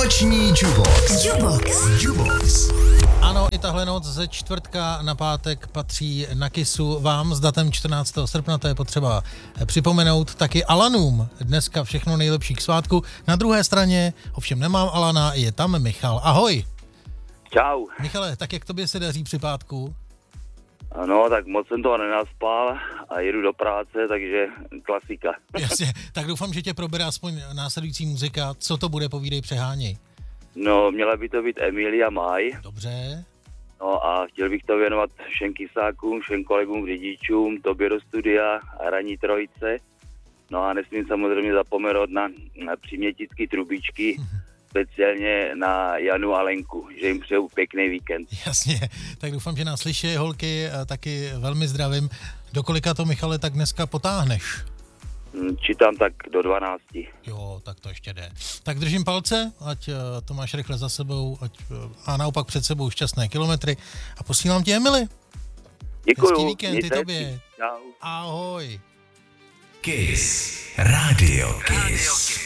Noční Jubox. Ano, i tahle noc ze čtvrtka na pátek patří na Kissu vám s datem 14. srpna, to je potřeba připomenout taky Alanům. Dneska všechno nejlepší k svátku. Na druhé straně ovšem nemám Alana, je tam Michal. Ahoj. Čau. Michale, tak jak tobě se daří při pátku? Ano, tak moc jsem toho nenaspal a jedu do práce, takže klasika. Jasně, tak doufám, že tě probere aspoň následující muzika. Co to bude, povídej, přeháněj. No, měla by to být Emilia Maj. Dobře. No a chtěl bych to věnovat všem kysákům, všem kolegům, řidičům, tobě do studia a ranní trojice. No a nesmím samozřejmě zapomenout na přímětické trubičky, speciálně na Janu a Lenku, že jim přeju pěkný víkend. Jasně, tak doufám, že nás slyší holky, taky velmi zdravím. Do kolika to, Michale, tak dneska potáhneš? Čítám tak do 12. Jo, tak to ještě jde. Tak držím palce, ať to máš rychle za sebou, a naopak před sebou šťastné kilometry a posílám ti Emily. Děkuju. Hezký víkend, ty mějte tobě. hezký. Čau. Ahoj. Kiss. Radio Kiss.